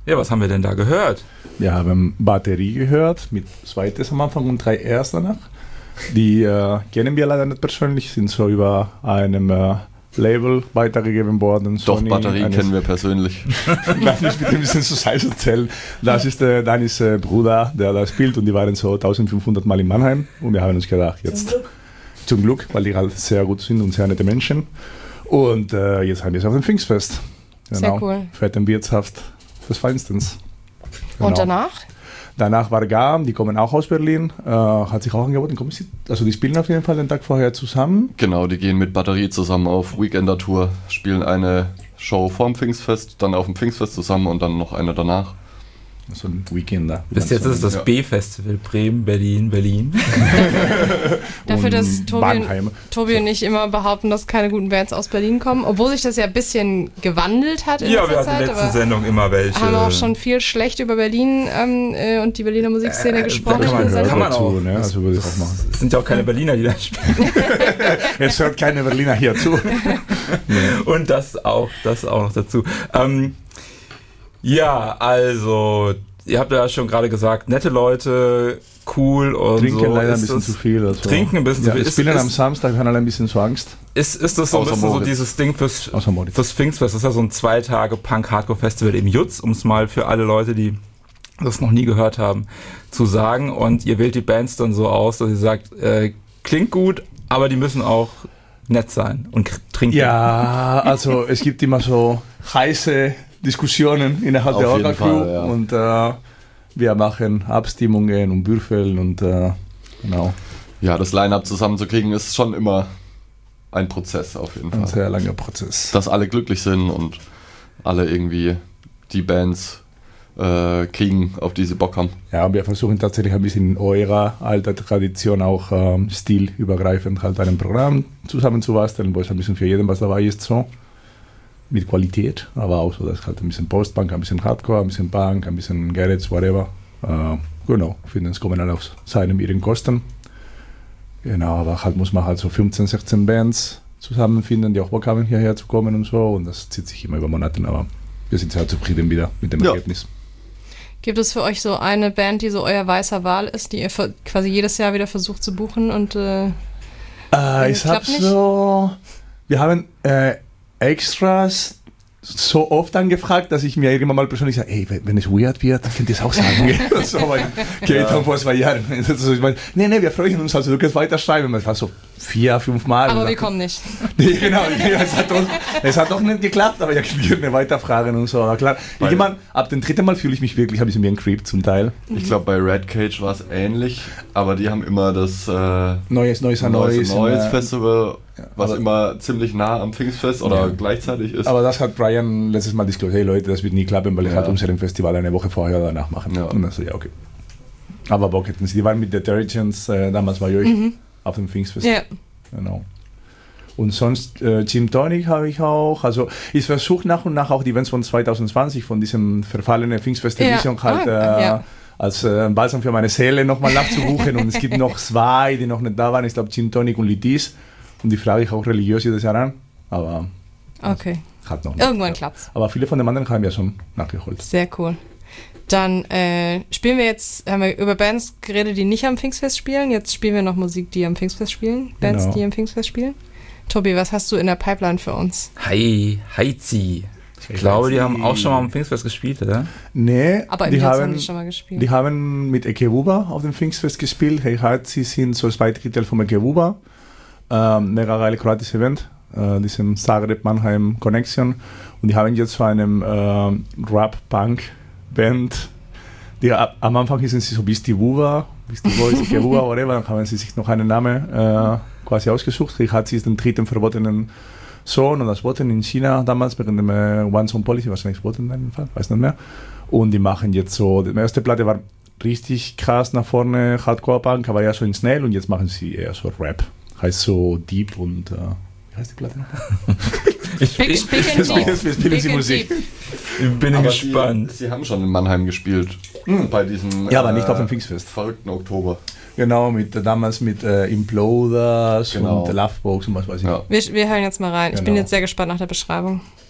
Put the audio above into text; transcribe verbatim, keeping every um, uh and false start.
Ja, was haben wir denn da gehört? Wir haben Batterie gehört, mit zweites am Anfang und drei erst danach. Die äh, kennen wir leider nicht persönlich, sind so über einem äh, Label weitergegeben worden. Doch, Sony, Batterie kennen wir persönlich. Lass mich bitte ein bisschen zu Salz erzählen. Das ist äh, Danis äh, Bruder, der da spielt, und die waren so eintausendfünfhundert Mal in Mannheim, und wir haben uns gedacht, jetzt zum Glück, zum Glück weil die halt sehr gut sind und sehr nette Menschen. Und äh, jetzt haben wir es auf dem Pfingstfest. Genau. Sehr cool. Fett und Wirtshaft fürs Feinstens. Genau. Und danach? Danach war Gam, die kommen auch aus Berlin, äh, hat sich auch angeboten. Also die spielen auf jeden Fall den Tag vorher zusammen. Genau, die gehen mit Batterie zusammen auf Weekender-Tour, spielen eine Show vorm Pfingstfest, dann auf dem Pfingstfest zusammen und dann noch eine danach. So ein Weekender. Bis jetzt ist es das ja. B-Festival, Bremen, Berlin, Berlin. Dafür, dass Tobi, Tobi und ich immer behaupten, dass keine guten Bands aus Berlin kommen, obwohl sich das ja ein bisschen gewandelt hat in ja, letzter wir Zeit. hatten in der letzten Sendung immer welche. Haben auch schon viel schlecht über Berlin ähm, äh, und die Berliner Musikszene äh, gesprochen. Da kann man, kann man auch. Ne? Also würde ich auch machen. Es sind ja auch keine Berliner, die da spielen. Es hört keine Berliner hier zu. Und das auch, das auch noch dazu. Ähm, Ja, also, ihr habt ja schon gerade gesagt, nette Leute, cool und trinken so. Trinken leider ein bisschen zu viel. Also. Trinken ein bisschen ja, zu viel. Ich spielen am Samstag, haben alle ein bisschen so Angst. Ist, ist das so ein bisschen so dieses Ding fürs, fürs Pfingstfest? Das ist ja so ein zwei Tage Punk-Hardcore-Festival im Jutz, um es mal für alle Leute, die das noch nie gehört haben, zu sagen. Und ihr wählt die Bands dann so aus, dass ihr sagt, äh, klingt gut, aber die müssen auch nett sein und trinken. Ja, also es gibt immer so heiße Diskussionen innerhalb der Orga-Crew, ja. Und äh, wir machen Abstimmungen und Würfeln und äh, genau. Ja, das Line-Up zusammenzukriegen ist schon immer ein Prozess auf jeden Fall. Ein sehr langer Prozess. Dass alle glücklich sind und alle irgendwie die Bands äh, kriegen, auf die sie Bock haben. Ja, und wir versuchen tatsächlich ein bisschen in eurer alter Tradition auch ähm, stilübergreifend halt ein Programm zusammenzubasteln, wo es ein bisschen für jeden was dabei ist, so. Mit Qualität, aber auch so, dass halt ein bisschen Post-Punk, ein bisschen Hardcore, ein bisschen Punk, ein bisschen Garage, whatever. Äh, genau, ich finde, es kommen alle auf seinem ihren Kosten. Genau, aber halt muss man halt so fünfzehn, sechzehn Bands zusammenfinden, die auch Bock haben, hierher zu kommen und so. Und das zieht sich immer über Monate, aber wir sind sehr zufrieden wieder mit dem ja. Ergebnis. Gibt es für euch so eine Band, die so euer weißer Wahl ist, die ihr quasi jedes Jahr wieder versucht zu buchen und äh, äh, ich hab so, wir haben äh, Extras so oft angefragt, dass ich mir irgendwann mal persönlich sage, ey, wenn es weird wird, könnt ihr es auch sagen. So, aber geht ja. dann vor zwei Jahren. Also ich meine, nee, nee, wir freuen uns, also du kannst weiter schreiben. Das war so vier, fünf Mal. Aber wir kommen nicht. Nee, genau, es hat, doch, es hat doch nicht geklappt, aber ihr könnt mir weiterfragen und so. Aber klar, irgendwann, ab dem dritten Mal fühle ich mich wirklich ein bisschen wie ein Creep zum Teil. Ich glaube, bei Red Cage war es ähnlich, aber die haben immer das äh, Neues, Neues, Neues, Neues, Neues Festival, ja, was immer ziemlich nah am Pfingstfest oder ja. gleichzeitig ist. Aber das hat Brian letztes Mal disclosed, hey Leute, das wird nie klappen, weil ja. ich halt unser Festival eine Woche vorher oder danach machen. Ja. Und dann so, ja, okay. Aber Bock hätten sie, die waren mit Detergents, äh, damals war ich mhm. auf dem Pfingstfest. Ja. Genau. Und sonst äh, Gin Tonic habe ich auch. Also ich versuche nach und nach auch die Events von zwanzig zwanzig, von diesem verfallenen Pfingstfest-Edition ja. halt ah, äh, ja. als äh, Balsam für meine Seele nochmal nachzubuchen. Und es gibt noch zwei, die noch nicht da waren. Ich glaube Gin Tonic und Litis. Und die frage ich auch religiös jedes Jahr an. Aber okay. Hat noch nicht. Irgendwann klappt's. Aber viele von den anderen haben wir schon nachgeholt. Sehr cool. Dann äh, spielen wir jetzt, haben wir über Bands geredet, die nicht am Pfingstfest spielen. Jetzt spielen wir noch Musik, die am Pfingstfest spielen. Bands, genau. die am Pfingstfest spielen. Tobi, was hast du in der Pipeline für uns? Hi, Heizi. Ich glaube, die haben auch schon mal am Pfingstfest gespielt, oder? Nee, aber die haben, haben die schon mal gespielt. Die haben mit Ekewuba auf dem Pfingstfest gespielt. Hey, Heizi sind so zwei Drittel von Ekewuba. Ähm, mega geile kroatische Event. Äh, diesem Zagreb Mannheim Connection. Und die haben jetzt so einem äh, Rap-Punk-Band, die am Anfang hießen sie so Beastie Wuva, Beastie Boys, Wuva, whatever. Dann haben sie sich noch einen Namen äh, quasi ausgesucht. Ich hatte sie den dritten verbotenen Sohn und das Voten in China damals während dem äh, One-Zone-Policy, wahrscheinlich Voten in dem Fall, weiß nicht mehr. Und die machen jetzt so, die erste Platte war richtig krass nach vorne, Hardcore-Punk, aber ja so in Snail und jetzt machen sie eher so Rap. Heißt so Deep und äh, wie heißt die Platte noch? Ich bin, ich bin, wir spielen sie Musik. Ich bin aber gespannt. Sie, sie haben schon in Mannheim gespielt. Mhm. Bei diesem ja, aber nicht auf dem Pfingstfest. Verrückten Oktober. Genau, mit, damals mit äh, Imploders genau. und Lovebox und was weiß ich. Ja. Wir, wir hören jetzt mal rein. Genau. Ich bin jetzt sehr gespannt nach der Beschreibung.